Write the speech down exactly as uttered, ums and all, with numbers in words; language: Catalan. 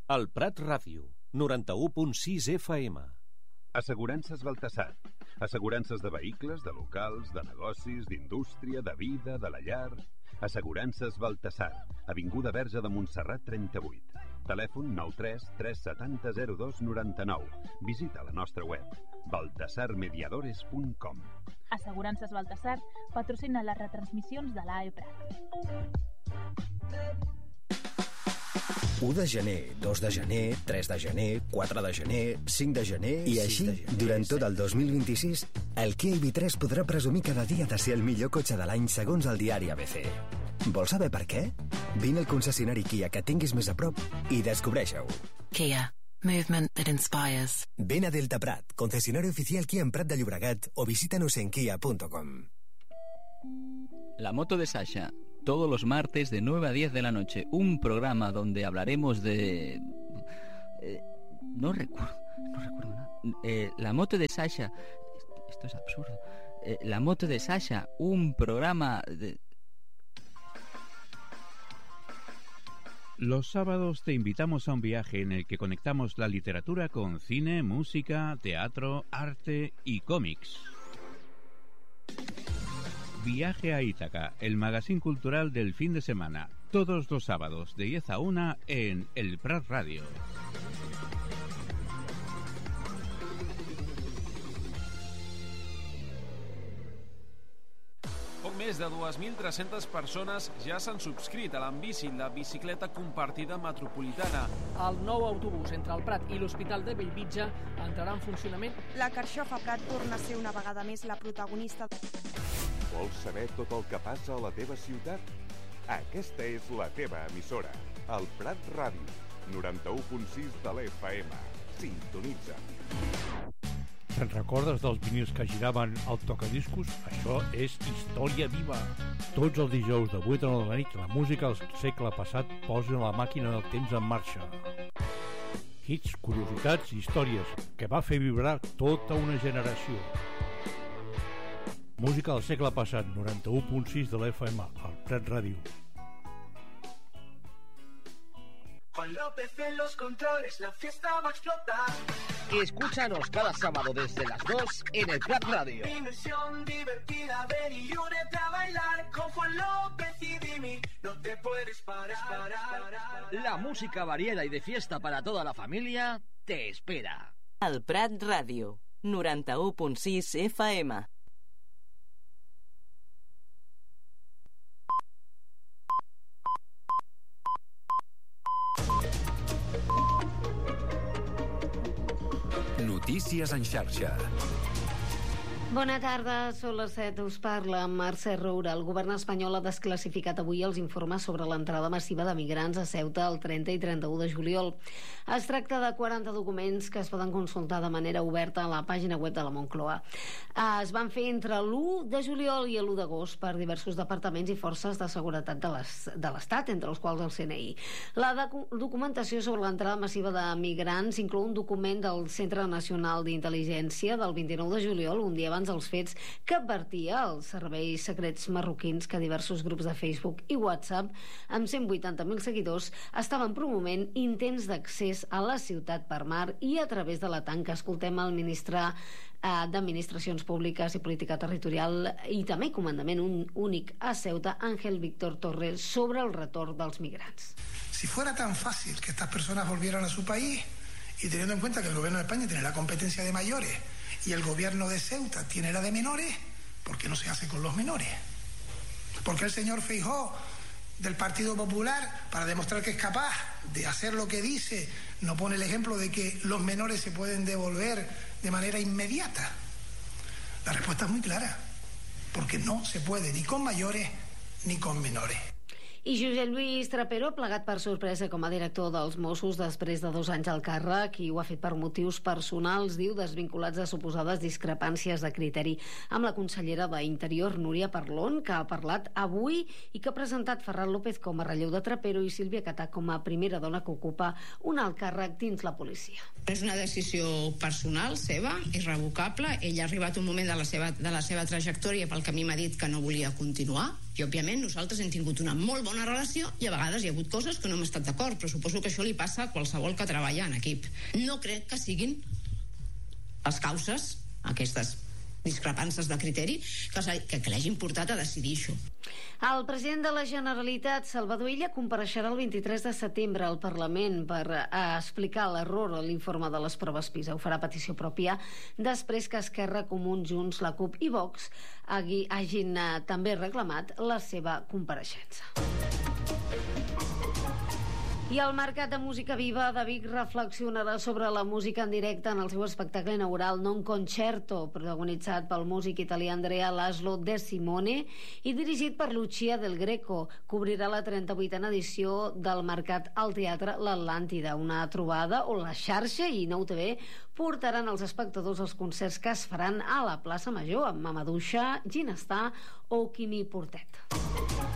El Prat Ràdio, noranta-u punt sis F M. Assegurances Baltasar. Assegurances de vehicles, de locals, de negocis, d'indústria, de vida, de la llar. Assegurances Baltasar. Avinguda Verge de Montserrat trenta-vuit. Telèfon nou tres tres set zero zero dos nou nou. Visita la nostra web baltasar mediadores punt com. Assegurances Baltasar patrocina les retransmissions de l'A E Prat. u de gener, dos de gener, tres de gener, quatre de gener, cinc de gener... I així, de gener, durant tot el dos mil vint-i-sis, el Kia I V tres podrà presumir cada dia de ser el millor cotxe de l'any segons el diari A B C. Vols saber per què? Vine al concessionari Kia que tinguis més a prop i descobreix-ho. Kia. Movement that inspires. Ven a Delta Prat, concesionario oficial Kia en Prat de Llobregat, o visítanos en kia punto com. La moto de Sasha, todos los martes de nueve a diez de la noche, un programa donde hablaremos de... Eh, no recuerdo, no recuerdo nada. Eh, la moto de Sasha, esto es absurdo. Eh, la moto de Sasha, un programa de... Los sábados te invitamos a un viaje en el que conectamos la literatura con cine, música, teatro, arte y cómics. Viaje a Ítaca, el magazín cultural del fin de semana, todos los sábados de diez a una en El Prat Radio. Poc més de dos mil tres-centes persones ja s'han subscrit a l'Ambici, la bicicleta compartida metropolitana. El nou autobús entre el Prat i l'Hospital de Bellvitge entrarà en funcionament. La Carxofa Prat torna a ser una vegada més la protagonista. Vols saber tot el que passa a la teva ciutat? Aquesta és la teva emissora, el Prat Ràdio, noranta-u punt sis de l'F M. Sintonitza. Te'n recordes dels vinils que giraven al tocadiscos? Això és història viva. Tots els dijous de vuit a nou de la nit, la música del segle passat posa la màquina del temps en marxa. Hits, curiositats i històries que va fer vibrar tota una generació. Música del segle passat, noranta-u punt sis de l'F M, al Prat Ràdio. Juan López en los controles, la fiesta va a explotar. Escúchanos cada sábado desde las dos en el Prat Radio. Dimensión divertida, ven y únete a bailar con Juan López y Dimi. No te puedes parar, parar, parar. La música variada y de fiesta para toda la familia te espera. El Prat Ràdio, noranta-u punt sis F M. Notícies en xarxa. Bona tarda, són les set, us parla Mercè Roura. El govern espanyol ha desclassificat avui els informes sobre l'entrada massiva de migrants a Ceuta el trenta i trenta-u de juliol. Es tracta de quaranta documents que es poden consultar de manera oberta a la pàgina web de la Moncloa. Es van fer entre l'u de juliol i l'u d'agost per diversos departaments i forces de seguretat de l'Estat, entre els quals el C N I. La documentació sobre l'entrada massiva de migrants inclou un document del Centre Nacional d'Intel·ligència del vint-i-nou de juliol, un dia abans els fets, que advertia als serveis secrets marroquins que diversos grups de Facebook i WhatsApp amb cent vuitanta mil seguidors estaven promovent intents d'accés a la ciutat per mar i a través de la tanca. Escoltem el ministre eh, d'Administracions Públiques i Política Territorial i també comandament un, únic a Ceuta, Ángel Víctor Torres, sobre el retorn dels migrants. Si fuera tan fácil que estas personas volvieran a su país, y teniendo en cuenta que el gobierno de España tiene la competencia de mayores y el gobierno de Ceuta tiene la de menores, ¿por qué no se hace con los menores? ¿Por qué el señor Feijóo del Partido Popular, para demostrar que es capaz de hacer lo que dice, no pone el ejemplo de que los menores se pueden devolver de manera inmediata? La respuesta es muy clara, porque no se puede ni con mayores ni con menores. I Josep Lluís Trapero, plegat per sorpresa com a director dels Mossos després de dos anys al càrrec, i ho ha fet per motius personals, diu, desvinculats de suposades discrepàncies de criteri amb la consellera d'Interior, Núria Parlon, que ha parlat avui i que ha presentat Ferran López com a relleu de Trapero i Sílvia Catà com a primera dona que ocupa un alt càrrec dins la policia. És una decisió personal seva, irrevocable. Ella ha arribat un moment de la seva, de la seva trajectòria pel que a mi m'ha dit que no volia continuar. I, òbviament, nosaltres hem tingut una molt bona relació i a vegades hi ha hagut coses que no hem estat d'acord, però suposo que això li passa a qualsevol que treballa en equip. No crec que siguin les causes, aquestes discrepàncies de criteri, que, que, que l'hagin portat a decidir això. El president de la Generalitat, Salvador Illa, compareixerà el vint-i-tres de setembre al Parlament per eh, explicar l'error a l'informe de les proves PISA. Ho farà a petició pròpia després que Esquerra, Comuns, Junts, la CUP i Vox hagi, hagin eh, també reclamat la seva compareixença. I el Mercat de Música Viva de Vic reflexionarà sobre la música en directe en el seu espectacle inaugural Non Concerto, protagonitzat pel músic italià Andrea Laszlo De Simone i dirigit per Lucia Del Greco. Cobrirà la trenta-vuitena edició del Mercat al Teatre L'Atlàntida, una trobada on la xarxa i Nou T V portaran als espectadors els concerts que es faran a la plaça Major amb Mamadouxa, Ginestar o Quimi Portet.